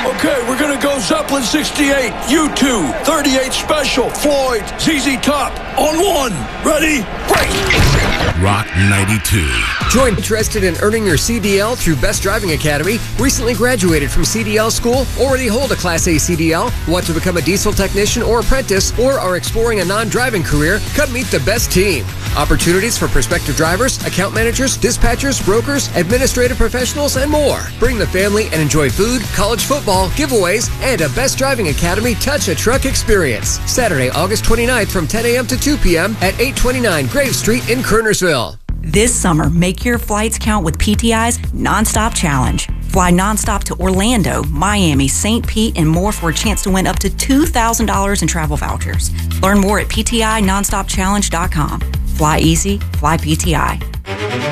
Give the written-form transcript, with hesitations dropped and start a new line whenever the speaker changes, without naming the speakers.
Okay, we're gonna go Zeppelin 68, U2, 38 Special, Floyd, ZZ Top, on one. Ready? Break!
Rock 92.
Join interested in earning your CDL through Best Driving Academy, recently graduated from CDL school, already hold a Class A CDL, want to become a diesel technician or apprentice, or are exploring a non-driving career, come meet the best team. Opportunities for prospective drivers, account managers, dispatchers, brokers, administrative professionals, and more. Bring the family and enjoy food, college football, giveaways, and a Best Driving Academy Touch a Truck experience. Saturday, August 29th from 10 a.m. to 2 p.m. at 829 Grave Street in Kernersville.
This summer, make your flights count with PTI's Nonstop Challenge. Fly nonstop to Orlando, Miami, St. Pete, and more for a chance to win up to $2,000 in travel vouchers. Learn more at PTINonstopChallenge.com. Fly easy, fly PTI.